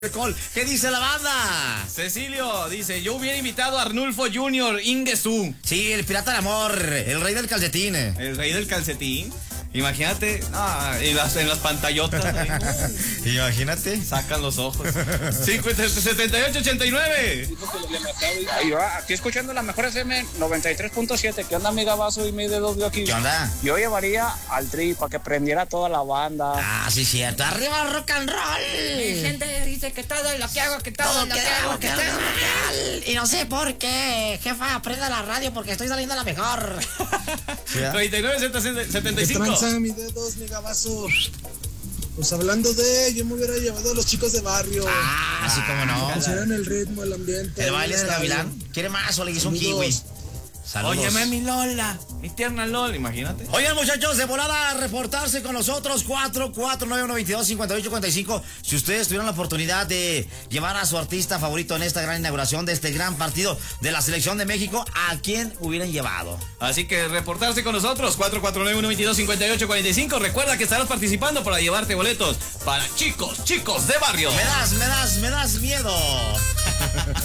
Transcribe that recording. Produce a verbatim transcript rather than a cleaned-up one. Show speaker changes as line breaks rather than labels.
¿Qué dice la banda?
Cecilio dice, yo hubiera invitado a Arnulfo junior Ingesu.
Sí, el pirata del amor, el rey del calcetín.
El rey del calcetín. Imagínate, ah, en, las, en las pantallotas. Ahí, uh,
Imagínate.
Sacan los ojos. cincuenta, setenta y ocho, ochenta y nueve.
Yo aquí escuchando la mejor F M noventa y tres punto siete. ¿Qué onda, amiga Vaso y mi dedo de aquí?
¿Qué onda?
Yo llevaría al Tri para que prendiera toda la banda.
Ah, sí, cierto. ¡Arriba el rock and roll!
Mi gente dice que todo lo que hago, que todo,
Todo
lo
que
que
hago,
hago,
que
que
todo
todo.
real. Y no sé por qué. Jefa, aprenda la radio porque estoy saliendo a la mejor.
treinta y nueve, setenta y cinco.
¿Qué tranza, mis dedos, megabazo? Pues hablando de, yo me hubiera llevado a los chicos de barrio.
Ah, sí, cómo no.
Pusieran el ritmo, el ambiente.
El baile del
estadio.
gavilán. ¿Quiere más o le hizo un
Saludos.
kiwi? Saludos.
Óyeme, mi Lola, mi tierna Lola, imagínate.
Oigan, muchachos, de volada a reportarse con nosotros. Cuatro cuatro nueve uno veintidós cincuenta y ocho cuarenta y cinco. Si ustedes tuvieran la oportunidad de llevar a su artista favorito en esta gran inauguración de este gran partido de la selección de México, ¿a quién hubieran llevado?
Así que reportarse con nosotros, cuatro cuatro nueve uno veintidós cincuenta y ocho cuarenta y cinco. Recuerda que estarás participando para llevarte boletos para chicos, chicos de barrio.
Me das, me das, me das miedo.